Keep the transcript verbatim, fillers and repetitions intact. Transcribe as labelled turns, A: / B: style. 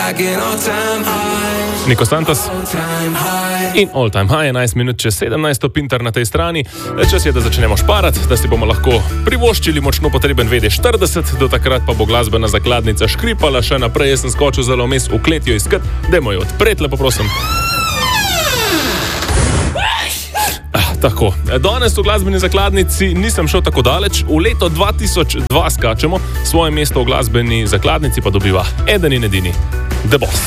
A: Niko Santos in All Time High, enajst minut čez sedemnajst, Pinter na tej strani. Čas je, da začnemo šparati, da si bomo lahko privoščili močno potreben V D štirideset, do takrat pa bo glasbena zakladnica škripala še naprej. Jaz sem skočil zelo vmes v klet jo iskat, dajmo jo odpreti, lepo prosim. Ah, tako, danes v glasbeni zakladnici nisem šel tako daleč, v leto dva tisoč dva skačemo, svoje mesto v glasbeni zakladnici pa dobiva eden in edini The Boss.